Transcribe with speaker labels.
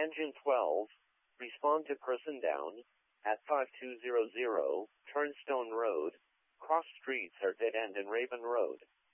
Speaker 1: Engine 12, respond to person down, at 5200, Turnstone Road, cross streets are dead end in Raven Road.